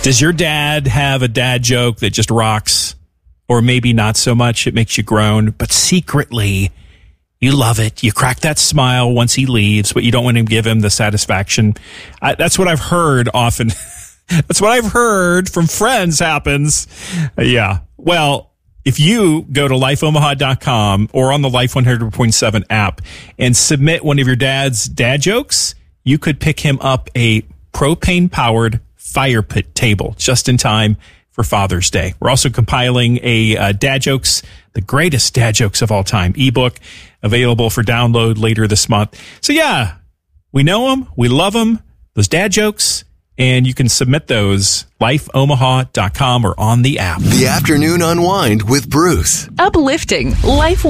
Does your dad have a dad joke that just rocks? Or maybe not so much, it makes you groan, but secretly you love it. You crack that smile once he leaves, but you don't want to give him the satisfaction. That's what I've heard often. That's what I've heard from friends happens. Yeah. Well, if you go to lifeomaha.com or on the Life 100.7 app and submit one of your dad's dad jokes, you could pick him up a propane-powered fire pit table just in time for Father's Day. We're also compiling a dad jokes, the greatest dad jokes of all time ebook, available for download later this month. So yeah, we know them, we love them, those dad jokes, and you can submit those lifeomaha.com or on the app. The Afternoon Unwind with Bruce. Uplifting Life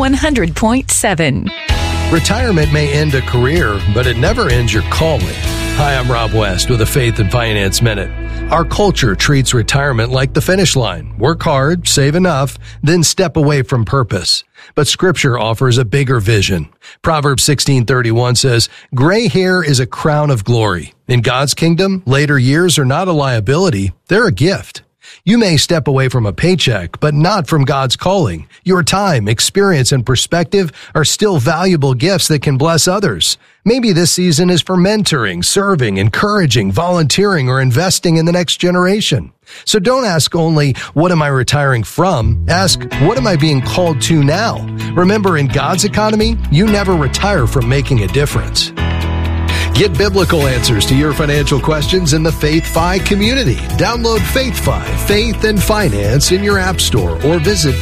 100.7. Retirement may end a career, but it never ends your calling. Hi, I'm Rob West with a Faith and Finance Minute. Our culture treats retirement like the finish line. Work hard, save enough, then step away from purpose. But Scripture offers a bigger vision. Proverbs 16:31 says, "Gray hair is a crown of glory." In God's kingdom, later years are not a liability, they're a gift. You may step away from a paycheck, but not from God's calling. Your time, experience, and perspective are still valuable gifts that can bless others. Maybe this season is for mentoring, serving, encouraging, volunteering, or investing in the next generation. So don't ask only, what am I retiring from? Ask, what am I being called to now? Remember, in God's economy, you never retire from making a difference. Get biblical answers to your financial questions in the Faith Fi community. Download Faith Fi, Faith and Finance in your app store or visit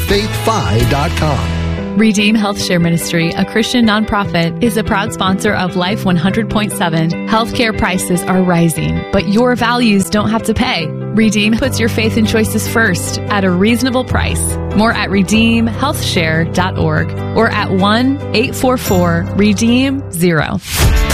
faithfi.com. Redeem Health Share Ministry, a Christian nonprofit, is a proud sponsor of Life 100.7. Healthcare prices are rising, but your values don't have to pay. Redeem puts your faith and choices first at a reasonable price. More at redeemhealthshare.org or at 1-844-REDEEM-0.